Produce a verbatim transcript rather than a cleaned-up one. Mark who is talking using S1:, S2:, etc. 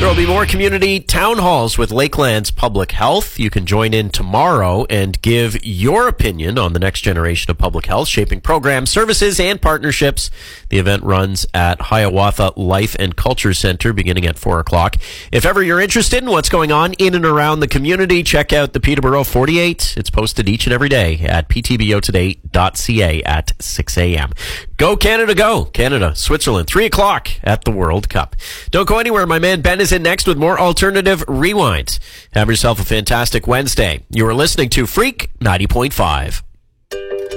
S1: There will be more community town halls with Lakeland's Public Health. You can join in tomorrow and give your opinion on the next generation of public health, shaping programs, services, and partnerships. The event runs at Hiawatha Life and Culture Center beginning at four o'clock. If ever you're interested in what's going on in and around the community, check out the Peterborough forty-eight. It's posted each and every day at p t b o today dot c a at six a.m. Go Canada, go! Canada, Switzerland, three o'clock at the World Cup. Don't go anywhere. My man Ben is in next with more Alternative Rewind. Have yourself a fantastic Wednesday. You are listening to Freak ninety point five.